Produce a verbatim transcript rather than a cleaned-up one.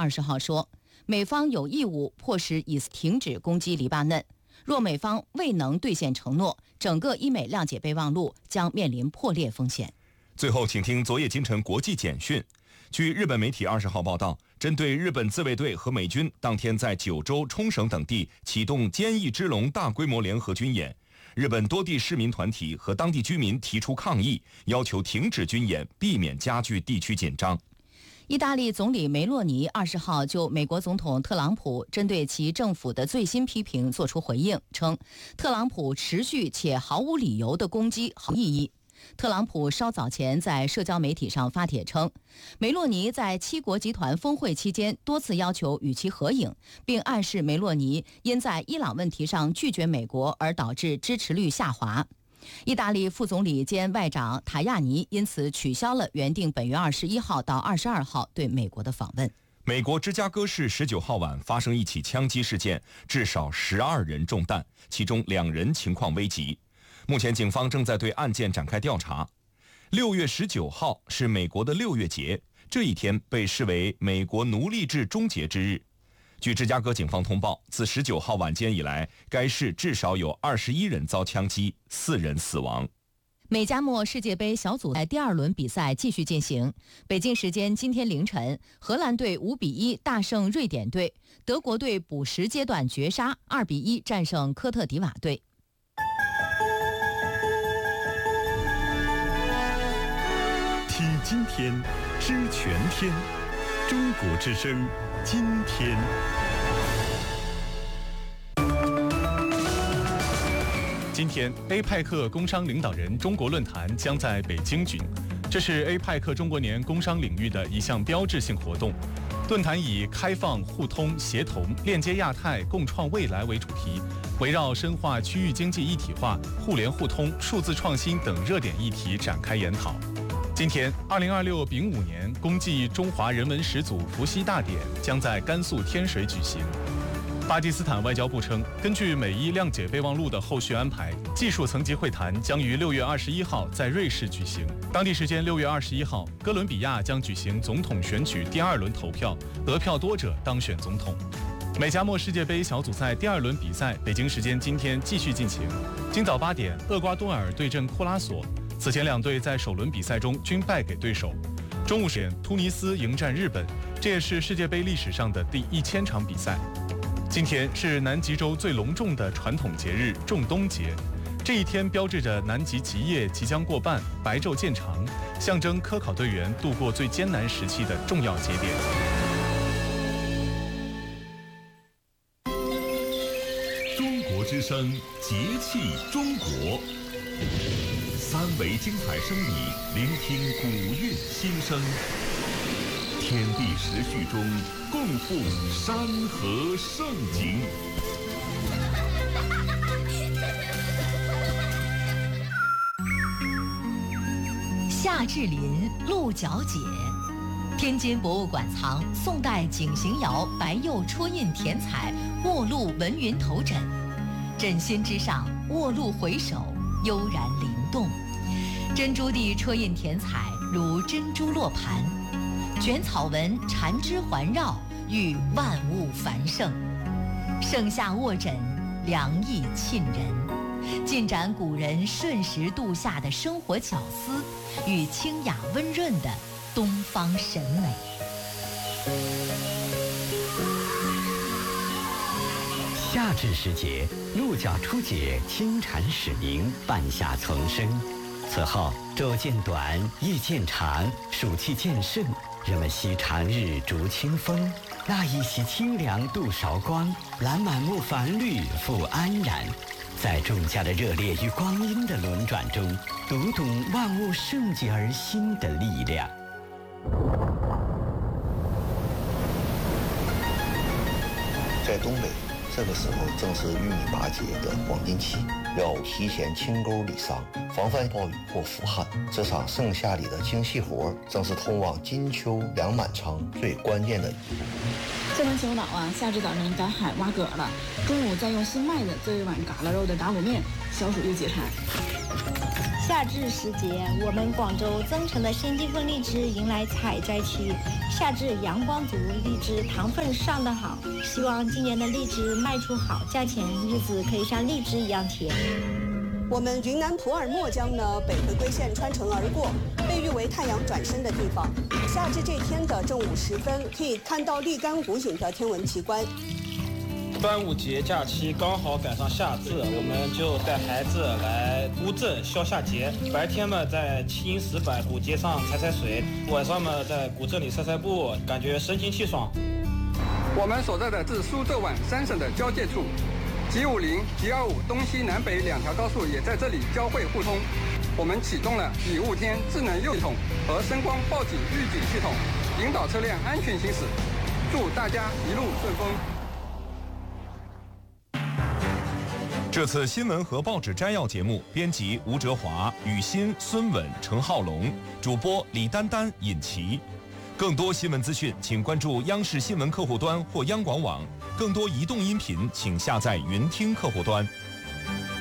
二十号说，美方有义务迫使以停止攻击黎巴嫩，若美方未能兑现承诺，整个伊美谅解备忘录将面临破裂风险。 最后，请听昨夜今晨国际简讯。据日本媒体二十号报道，针对日本自卫队和美军当天在九州、冲绳等地启动坚毅之龙大规模联合军演，日本多地市民团体和当地居民提出抗议，要求停止军演，避免加剧地区紧张。 意大利总理梅洛尼二十号就美国总统特朗普针对其政府的最新批评作出回应，称特朗普持续且毫无理由的攻击毫无意义。特朗普稍早前在社交媒体上发帖称，梅洛尼在七国集团峰会期间多次要求与其合影，并暗示梅洛尼因在伊朗问题上拒绝美国而导致支持率下滑。意大利副总理兼外长塔亚尼因此取消了原定本月二十一号到二十二号对美国的访问。 美国芝加哥市十九号晚发生一起枪击事件，至少十二人中弹，其中两人情况危急。目前警方正在对案件展开调查。六月十九号是美国的六月节，这一天被视为美国奴隶制终结之日。据芝加哥警方通报，自十九号晚间以来，该市至少有二十一人遭枪击，四人死亡。 美加墨世界杯小组赛第二轮比赛继续进行。北京时间今天凌晨，荷兰队五比一大胜瑞典队，德国队补时阶段绝杀，二比一战胜科特迪瓦队。 听今天，知全天，中国之声，今天。今天 ，A 派克工商领导人中国论坛将在北京举行，这是 A 派克中国年工商领域的一项标志性活动。论坛以开放、互通、协同、链接亚太、共创未来为主题，围绕深化区域经济一体化、互联互通、数字创新等热点议题展开研讨。今天，二零二六丙午年公祭中华人文始祖伏羲大典将在甘肃天水举行。巴基斯坦外交部称，根据美伊谅解备忘录的后续安排，技术层级会谈将于六月二十一号在瑞士举行。当地时间六月二十一号，哥伦比亚将举行总统选举第二轮投票，得票多者当选总统。美加墨世界杯小组赛第二轮比赛，北京时间今天继续进行。今早八点，厄瓜多尔对阵库拉索。此前两队在首轮比赛中均败给对手。中午时间，突尼斯迎战日本，这也是世界杯历史上的第一千场比赛。今天是南极洲最隆重的传统节日仲冬节，这一天标志着南极极夜即将过半，白昼渐长，象征科考队员度过最艰难时期的重要节点。 中国之声，节气中国。三维精彩声里，聆听古韵新声。天地时序中，共赴山河盛景。 夏至临，鹿角解。天津博物馆藏宋代景行窑白釉戳印填彩卧鹿文云头枕，枕心之上卧鹿回首，悠然灵动。珍珠地戳印填彩如珍珠落盘，卷草纹缠枝环绕，寓万物繁盛。盛夏卧枕，凉意沁人，尽展古人顺时度夏的生活巧思与清雅温润的东方审美。 夏至时节，鹿角出解，清蝉始鸣，半夏丛生。此后，昼渐短，夜渐长，暑气渐盛，人们惜长日逐清风，那一袭清凉度韶光，揽满目繁绿复安然。在众家的热烈与光阴的轮转中，读懂万物盛极而兴的力量。 在东北，这个时候正是玉米拔节的黄金期，要提前清沟理桑，防范暴雨或腐旱。这场盛夏里的精细活，正是通往金秋粮满仓最关键的一步。 这轮秋岛啊，夏至早晨赶海挖蛤了，中午再用新麦子做一碗嘎啦肉的打卤面，消暑又解馋。 夏至时节，我们广州增城的先机分荔枝迎来采摘期。夏至阳光足，荔枝糖分上得好，希望今年的荔枝卖出好价钱，日子可以像荔枝一样甜。 我们云南普洱墨江呢，北回归线穿城而过，被誉为太阳转身的地方。夏至这天的正午时分，可以看到立竿湖影的天文奇观。 端午节假期刚好赶上夏至，我们就带孩子来乌镇消夏节。白天嘛，在七阴石板古街上踩踩水；晚上嘛，在古镇里散散步，感觉神清气爽。 我们所在的是苏浙皖三省的交界处， G 五零、G 二五东西南北两条高速也在这里交汇互通。我们启动了雨雾天智能系统和声光报警预警系统，引导车辆安全行驶。祝大家一路顺风。 这次新闻和报纸摘要节目，编辑吴哲华、雨欣、孙稳、程浩龙，主播李丹丹、尹琪。更多新闻资讯，请关注央视新闻客户端或央广网。更多移动音频，请下载云听客户端。